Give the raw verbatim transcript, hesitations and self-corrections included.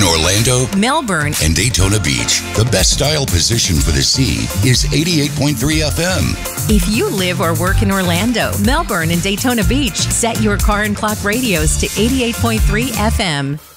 Orlando, Melbourne, and Daytona Beach, the best style position for the sea is eighty-eight point three F M. If you live or work in Orlando, Melbourne, and Daytona Beach, set your car and clock radios to eighty-eight point three F M.